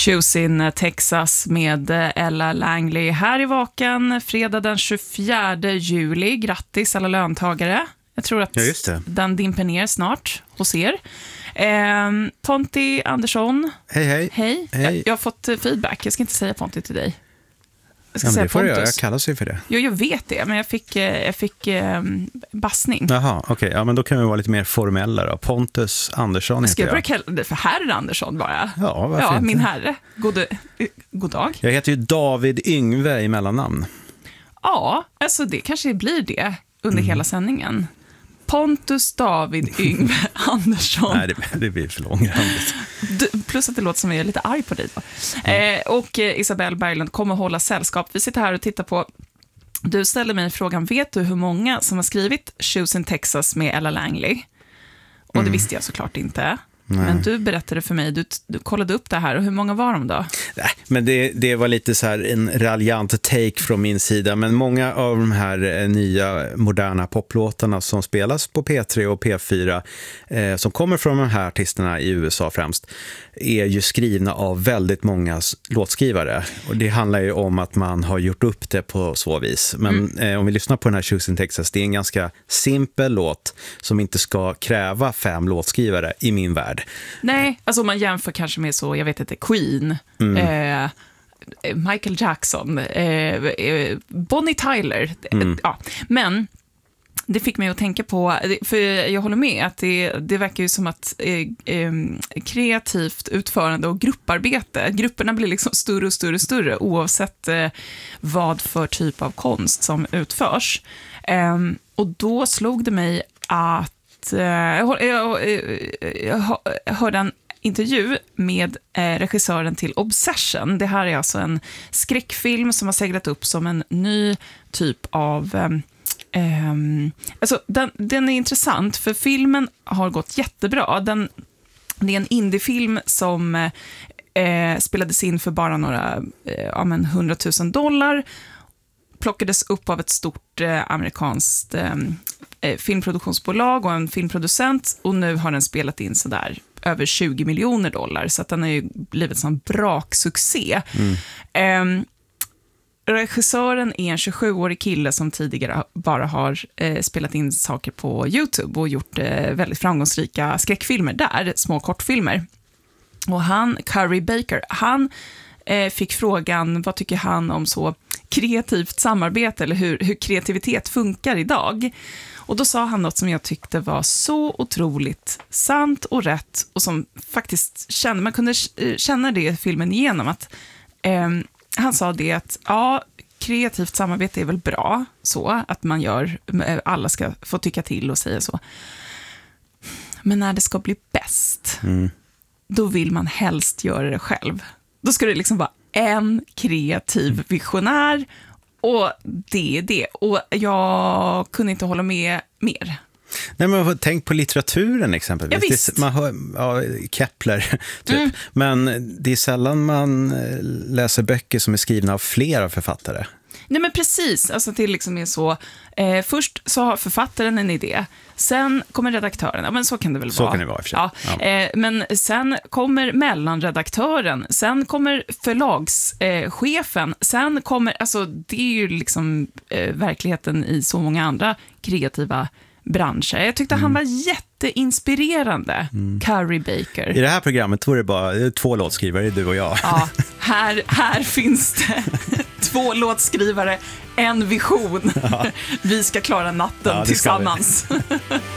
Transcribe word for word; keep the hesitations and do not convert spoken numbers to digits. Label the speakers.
Speaker 1: Choosing Texas med Ella Langley här i Vaken fredag den tjugofjärde juli. Grattis alla löntagare. Jag tror att
Speaker 2: ja,
Speaker 1: den dimper ner snart hos er. Eh, Ponti Andersson.
Speaker 2: Hej, hej.
Speaker 1: Hej.
Speaker 2: hej.
Speaker 1: Jag, jag har fått feedback. Jag ska inte säga Ponti till dig. Jag ska
Speaker 2: ja,
Speaker 1: säga
Speaker 2: det får
Speaker 1: Pontus.
Speaker 2: jag, jag kallas ju för det.
Speaker 1: Jo, jag vet det, men jag fick, jag fick eh, bassning.
Speaker 2: Jaha, okej. Okay. Ja, men då kan vi vara lite mer formella då. Pontus Andersson heter
Speaker 1: ska jag. Ska jag
Speaker 2: jag.
Speaker 1: börja kalla det för herr Andersson bara?
Speaker 2: Ja, varför
Speaker 1: Ja,
Speaker 2: inte?
Speaker 1: min herre. God, god dag.
Speaker 2: Jag heter ju David Yngve i mellannamn.
Speaker 1: Ja, alltså det kanske blir det under mm. hela sändningen. Pontus David Yngve Andersson.
Speaker 2: Nej, det, det blir för långrandigt.
Speaker 1: Plus att det låter som jag är lite arg på dig då. Mm. Eh, och eh, Isabelle Berglund kommer hålla sällskap. Vi sitter här och tittar på. Du ställde mig frågan, vet du hur många som har skrivit Choosing Texas med Ella Langley? Och mm. det visste jag såklart inte. Nej. Men du berättade för mig, du, du kollade upp det här, och hur många var de då?
Speaker 2: Nej, men det, det var lite så här en raljant take från min sida, men många av de här nya moderna poplåtarna som spelas på P tre och P fyra eh, som kommer från de här artisterna i U S A främst, är ju skrivna av väldigt många låtskrivare, och det handlar ju om att man har gjort upp det på så vis. Men mm. eh, om vi lyssnar på den här Choosing Texas, det är en ganska simpel låt som inte ska kräva fem låtskrivare i min värld.
Speaker 1: Nej, alltså om man jämför kanske med så, jag vet inte, Queen, mm. eh, Michael Jackson, eh, Bonnie Tyler, mm. ja. Men det fick mig att tänka på, för jag håller med att det, det verkar ju som att eh, eh, kreativt utförande och grupparbete, grupperna blir liksom större och större och större oavsett eh, vad för typ av konst som utförs. Eh, och då slog det mig att Jag, jag, jag, jag hörde en intervju med eh, regissören till Obsession. Det här är alltså en skräckfilm som har seglat upp som en ny typ av... Eh, eh, alltså den, den är intressant, för filmen har gått jättebra. Den, det är en indiefilm som eh, spelades in för bara några eh, ja, men hundratusen dollar. Plockades upp av ett stort eh, amerikanskt eh, filmproduktionsbolag och en filmproducent, och nu har den spelat in så där över tjugo miljoner dollar, så att den har ju blivit en braksuccé. Mm. Eh, regissören är en tjugosjuårig kille som tidigare bara har eh, spelat in saker på YouTube och gjort eh, väldigt framgångsrika skräckfilmer där, små kortfilmer. Och han, Curry Baker, han eh, fick frågan, vad tycker han om så kreativt samarbete, eller hur, hur kreativitet funkar idag. Och då sa han något som jag tyckte var så otroligt sant och rätt, och som faktiskt kände, man kunde känna det i filmen igenom, att eh, han sa det att ja, kreativt samarbete är väl bra, så att man gör, alla ska få tycka till och säga så. Men när det ska bli bäst, mm. då vill man helst göra det själv. Då ska det liksom vara en kreativ visionär, och det är det. Och jag kunde inte hålla med mer.
Speaker 2: Nej, men tänk på litteraturen exempelvis.
Speaker 1: Ja, visst.
Speaker 2: Det, man hör, ja, Kepler typ. Mm. Men det är sällan man läser böcker som är skrivna av flera författare.
Speaker 1: Nej, men precis, alltså det liksom är så, eh, först så har författaren en idé, sen kommer redaktören, ja, men så kan det väl
Speaker 2: så
Speaker 1: vara.
Speaker 2: Så kan det vara i och för sig.
Speaker 1: Ja, ja. Eh, men sen kommer mellanredaktören, sen kommer förlagschefen, eh, sen kommer, alltså det är ju liksom eh, verkligheten i så många andra kreativa branscher. Jag tyckte mm. han var jätteinspirerande, mm. Curry Baker.
Speaker 2: I det här programmet var det bara två låtskrivare, du och jag.
Speaker 1: Ja, här, här finns det två låtskrivare, en vision. Ja. Vi ska klara natten ja, tillsammans.